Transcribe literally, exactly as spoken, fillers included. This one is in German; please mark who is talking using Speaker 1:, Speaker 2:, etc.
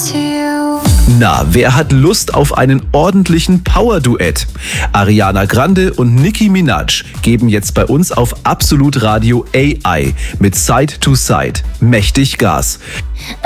Speaker 1: Na, wer hat Lust auf einen ordentlichen Power-Duett? Ariana Grande und Nicki Minaj geben jetzt bei uns auf Absolut Radio A I mit Side to Side mächtig Gas.